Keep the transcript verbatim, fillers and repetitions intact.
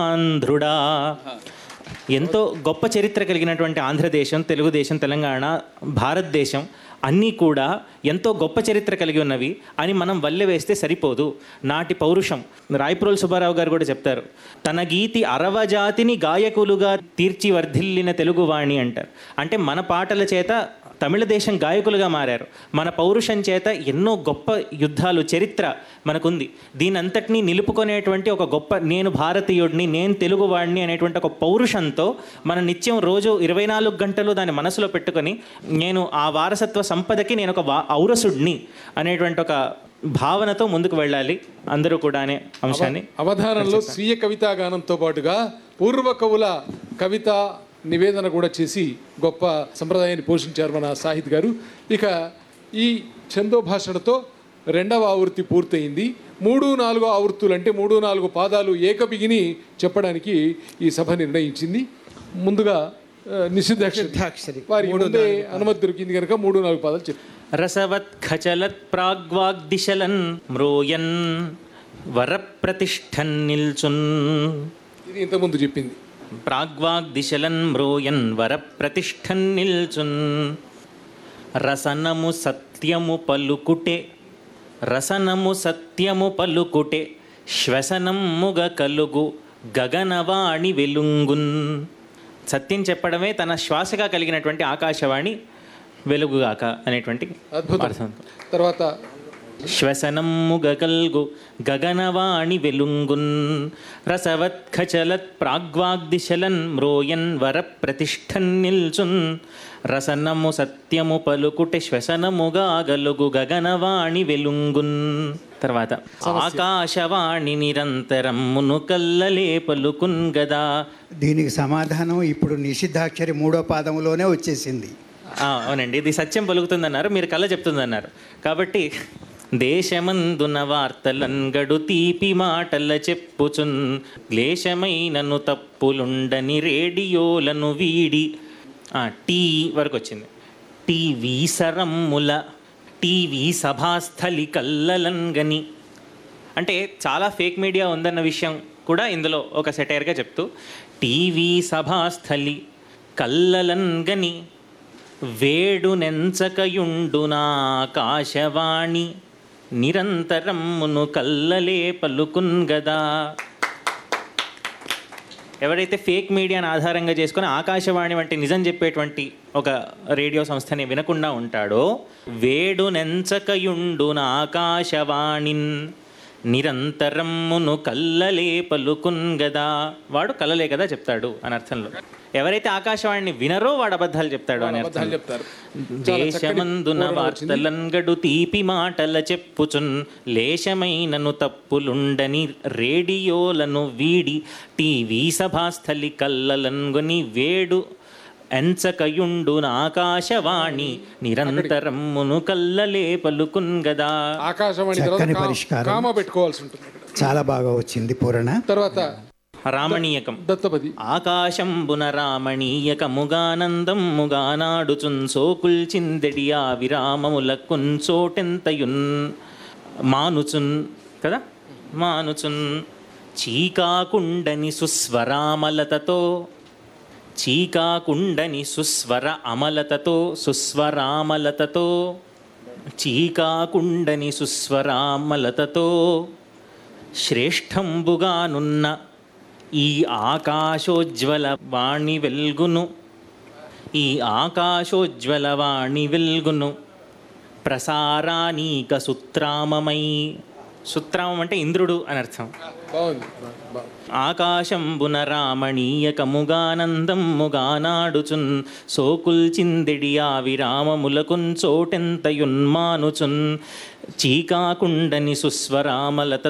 ఆంధ్రుడా. ఎంతో గొప్ప చరిత్ర కలిగినటువంటి ఆంధ్రదేశం, తెలుగుదేశం, తెలంగాణ, భారతదేశం అన్నీ కూడా ఎంతో గొప్ప చరిత్ర కలిగి ఉన్నవి అని మనం వల్లె వేస్తే సరిపోదు. నాటి పౌరుషం రాయప్రోలు సుబ్బారావు గారు కూడా చెప్తారు, తన గీతి అరవజాతిని గాయకులుగా తీర్చి వర్ధిల్లిన తెలుగువాణి అంటారు. అంటే మన పాటల చేత తమిళ దేశం గాయకులుగా మారారు. మన పౌరుషం చేత ఎన్నో గొప్ప యుద్ధాలు, చరిత్ర మనకుంది. దీని అంతటినీ నిలుపుకునేటువంటి ఒక గొప్ప, నేను భారతీయుడిని, నేను తెలుగువాడిని అనేటువంటి ఒక పౌరుషంతో మన నిత్యం రోజు ఇరవై నాలుగు గంటలు దాన్ని మనసులో పెట్టుకొని, నేను ఆ వారసత్వ సంపదకి నేను ఒక వా ఔరసుడిని అనేటువంటి ఒక భావనతో ముందుకు వెళ్ళాలి అందరూ కూడా అనే అంశాన్ని అవధానంలో స్వీయ కవితా గానంతో పాటుగా పూర్వ కవుల కవిత నివేదన కూడా చేసి గొప్ప సంప్రదాయాన్ని పోషించారు మన సాహిత్ గారు. ఇక ఈ ఛందో భాషణతో రెండవ ఆవృత్తి పూర్తయింది. మూడు నాలుగు ఆవృత్తులు అంటే మూడు నాలుగు పాదాలు ఏకబిగిని చెప్పడానికి ఈ సభ నిర్ణయించింది. ముందుగా నిషిద్ధాక్షరి వారి ముందే అనుమతి దొరికింది కనుక మూడు నాలుగు పాదాలు చెప్పి. రసవత్ ఖచలత్ ప్రాగ్వాగ్దిశలన్ మ్రోయన్ వరప్రతిష్ఠన్ నిల్చున్. ఇది ఇంతకుముందు చెప్పింది. ప్రాగ్వాగ్దిశలన్ మ్రోయన్ వరప్రతిష్ఠన్ నిల్చున్. రసనము సత్యము పలుకుటే, రసనము సత్యము పలుకుటే, శ్వసనముగ కలుగు గగనవాణి వెలుంగున్. సత్యం చెప్పడమే తన శ్వాసగా కలిగినటువంటి ఆకాశవాణి వెలుగుగాక అనేటువంటి అద్భుతం. తర్వాత శ్వసనముగ కల్గు గగనవాణి వెలుంగున్. రసవత్ ఖచలత్ ప్రాగ్వాగ్దిశలన్ మ్రోయన్ వర ప్రతిష్ఠన్ నిల్చున్. రసనము సత్యము పలుకుటే, శ్వసనముగా గలుగు గగనవాణి వెలుంగున్. తర్వాత ఆకాశవాణి నిరంతరమును కల్లలే పలుకున్ గదా. దీనికి సమాధానం ఇప్పుడు నిషిద్ధాక్షరి మూడో పాదంలోనే వచ్చేసింది. అవునండి, ఇది సత్యం పలుకుతుందన్నారు, మీరు కళ్ళ చెప్తుందన్నారు. కాబట్టి దేశమందున వార్తలన్ గడు తీపి మాటల చెప్పుచున్. క్లేశమైనను తప్పులుండని రేడియోలను వీడి. టీ వరకు వచ్చింది. TV సరమ్ముల TV సభాస్థలి కల్లలంగని. అంటే చాలా ఫేక్ మీడియా ఉందన్న విషయం కూడా ఇందులో ఒక సెటైర్గా చెప్తూ, టీవీ సభాస్థలి కల్లలంగని వేడు నెంచకయుండునా ఆకాశవాణి నిరంతరమును కల్లలే పలుకున్ గదా. ఎవరైతే ఫేక్ మీడియాను ఆధారంగా చేసుకొని ఆకాశవాణి వంటి నిజం చెప్పేటువంటి ఒక రేడియో సంస్థని వినకుండా ఉంటాడో, వేడు నెంచకయుండున ఆకాశవాణిన్ నిరంతరమును కల్లలే పలుకున్ గదా. వాడు కల్లలే కదా చెప్తాడు అని అర్థంలో. ఎవరైతే ఆకాశవాణిని వినరో వాడు అబద్ధాలు చెప్తాడు అని అర్థం. దేశమందున వార్తలంగడు తీపి మాటల చెప్పుచున్. లేశమైనను తప్పులుండని రేడియోలను వీడి. టీవీ సభాస్థలి కల్లలంగొని వేడు ఎంచకయుండున ఆకాశవాణి నిరంతరమును కల్లలే పలుకున్ గదా. ఆకాశవాణి పెట్టుకోవాల్సి ఉంటుంది. చాలా బాగా వచ్చింది పూరణ. తర్వాత రామణీయకం. దత్తపది. ఆకాశంబున రామణీయకముగానందం ముగానాడుచున్. సోకుల్చిందెడి ఆ విరామముల కుంచోటెంతయున్ మానుచున్ కదా మానుచున్. చీకాకుండని సుస్వరామలతతో, చీకాకుండని సుస్వర అమలతతో, సుస్వరామలతతో, చీకాకుండని సుస్వరామలతతో శ్రేష్టంబుగానున్న ఈ ఆకాశోజ్వల వాణి వెల్గును. ఈ ఆకాశోజ్వల వాణి వెల్గును ప్రసారానీక సుత్రామమై. సుత్రామం అంటే ఇంద్రుడు అని అర్థం. ఆకాశంబున రామణీయకముగానందం ముగానాడుచున్. సోకుల్చిందెడి ఆ విరామములకున్ చోటెంతయున్మానుచున్. చీకాకుండని సుస్వరామలత